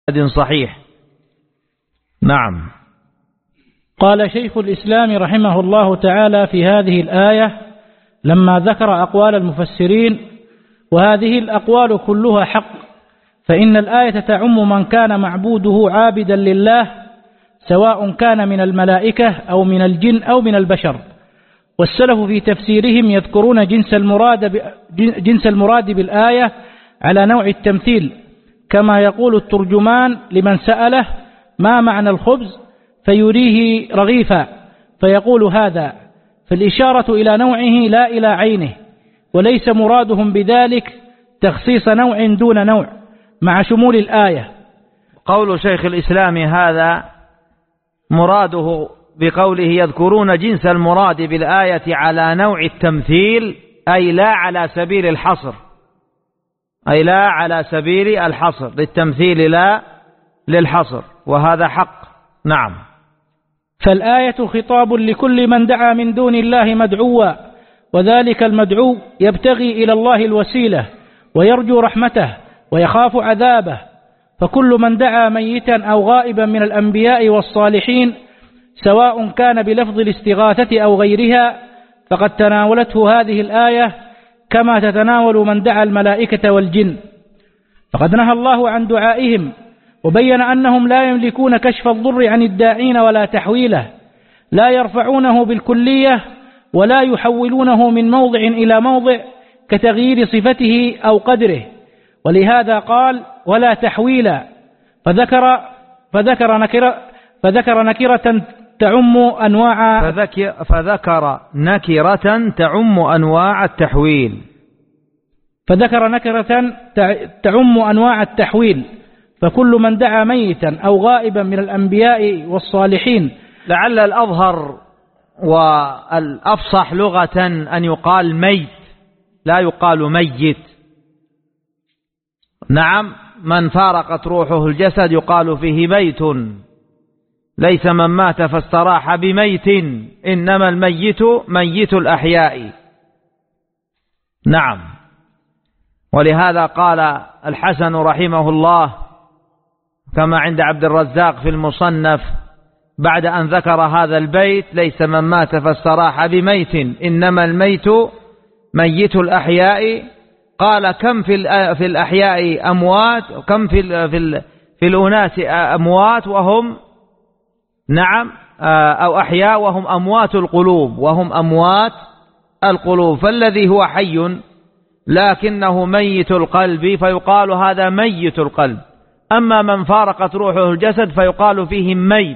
صحيح. نعم. قال شيخ الإسلام رحمه الله تعالى في هذه الآية لما ذكر أقوال المفسرين: وهذه الأقوال كلها حق، فإن الآية تعم من كان معبوده عابدا لله سواء كان من الملائكة أو من الجن أو من البشر. والسلف في تفسيرهم يذكرون جنس المراد بالآية على نوع التمثيل، كما يقول الترجمان لمن سأله: ما معنى الخبز؟ فيريه رغيفا فيقول هذا، فالإشارة إلى نوعه لا إلى عينه، وليس مرادهم بذلك تخصيص نوع دون نوع مع شمول الآية. قول شيخ الإسلام هذا مراده بقوله يذكرون جنس المراد بالآية على نوع التمثيل، أي لا على سبيل الحصر، أي لا على سبيل الحصر، للتمثيل لا للحصر، وهذا حق. نعم. فالآية خطاب لكل من دعا من دون الله مدعوا، وذلك المدعو يبتغي إلى الله الوسيلة ويرجو رحمته ويخاف عذابه، فكل من دعا ميتا أو غائبا من الأنبياء والصالحين سواء كان بلفظ الاستغاثة أو غيرها فقد تناولته هذه الآية كما تتناول من دعا الملائكة والجن. فقد نهى الله عن دعائهم وبين أنهم لا يملكون كشف الضر عن الداعين ولا تحويله، لا يرفعونه بالكلية ولا يحولونه من موضع إلى موضع كتغيير صفته أو قدره، ولهذا قال: ولا تحويلا، فذكر نكرة تعم أنواع التحويل. فذكر نكرة تعم أنواع التحويل، فكل من دعا ميتا أو غائبا من الأنبياء والصالحين. لعل الأظهر والأفصح لغة أن يقال ميت، لا يقال ميت. نعم، من فارقت روحه الجسد يقال فيه ميت، ليس من مات فاستراح بميت، إنما الميت ميت الأحياء. نعم. ولهذا قال الحسن رحمه الله كما عند عبد الرزاق في المصنف بعد أن ذكر هذا البيت: ليس من مات فاستراح بميت، إنما الميت ميت الأحياء. قال: كم في الأحياء أموات، وكم في الأناس أموات وهم نعم أو أحياء وهم أموات القلوب، وهم أموات القلوب. فالذي هو حي لكنه ميت القلب فيقال هذا ميت القلب، أما من فارقت روحه الجسد فيقال فيه ميت.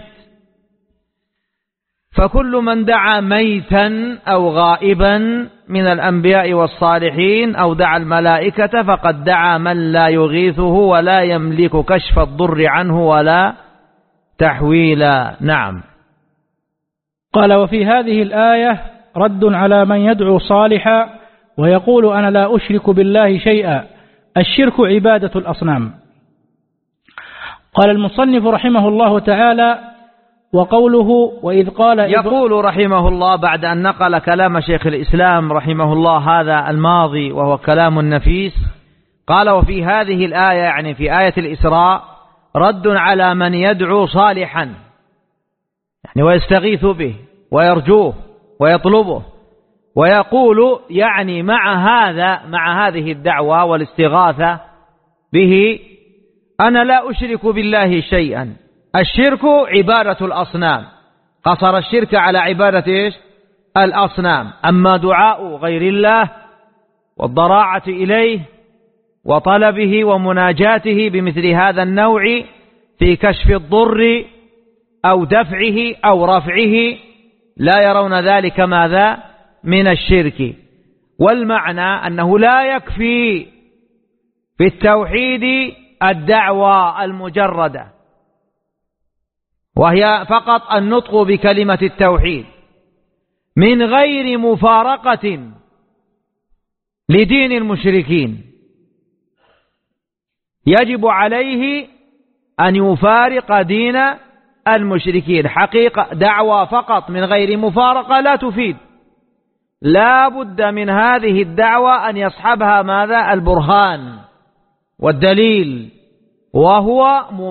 فكل من دعا ميتا أو غائبا من الأنبياء والصالحين أو دعا الملائكة فقد دعا من لا يغيثه ولا يملك كشف الضر عنه ولا تحويلا. نعم. قال: وفي هذه الآية رد على من يدعو صالحا ويقول: أنا لا أشرك بالله شيئا. الشرك عبادة الأصنام. قال المصنف رحمه الله تعالى: وقوله وإذ قال يقول رحمه الله بعد أن نقل كلام شيخ الإسلام رحمه الله هذا الماضي وهو كلام نفيس، قال: وفي هذه الآية، يعني في آية الإسراء، رد على من يدعو صالحا، يعني ويستغيث به ويرجوه ويطلبه، ويقول يعني مع هذه الدعوة والاستغاثة به: أنا لا أشرك بالله شيئا. الشرك عبادة الأصنام، قصر الشرك على عبادة إيش؟ الأصنام. أما دعاء غير الله والضراعة إليه وطلبه ومناجاته بمثل هذا النوع في كشف الضر أو دفعه أو رفعه لا يرون ذلك ماذا؟ من الشرك. والمعنى أنه لا يكفي في التوحيد الدعوة المجردة، وهي فقط النطق بكلمة التوحيد من غير مفارقة لدين المشركين. يجب عليه أن يفارق دين المشركين. حقيقة دعوة فقط من غير مفارقة لا تفيد، لا بد من هذه الدعوة أن يصحبها ماذا؟ البرهان والدليل، وهو